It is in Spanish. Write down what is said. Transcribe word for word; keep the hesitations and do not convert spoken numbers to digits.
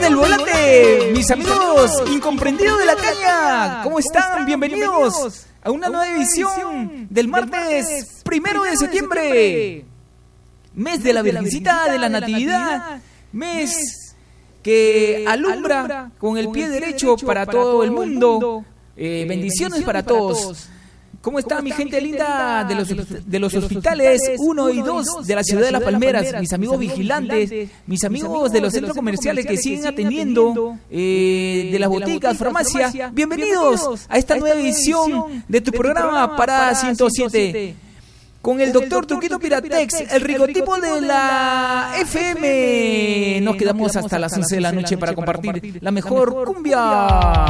del volante, mis amigos incomprendidos de la caña, ¿cómo están? Bienvenidos a una nueva edición del martes primero de septiembre, mes de la Virgencita de la Natividad, mes que alumbra con el pie derecho para todo el mundo. Eh, bendiciones para todos. ¿Cómo está mi gente linda de los, de los hospitales uno y dos de la ciudad de Las Palmeras? Mis amigos vigilantes, mis amigos de los centros comerciales que siguen atendiendo, eh, de las boticas, farmacia. Bienvenidos a esta nueva edición de tu programa Parada ciento siete. Con el doctor Truquito Piratex, el ricotipo de la F M. Nos quedamos hasta las once de la noche para compartir la mejor cumbia.